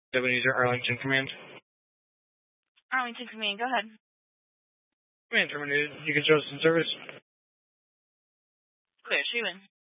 Ebenezer Arlington Command. Arlington Command, go ahead. Command terminated. You can show us in service. Clear, shooting.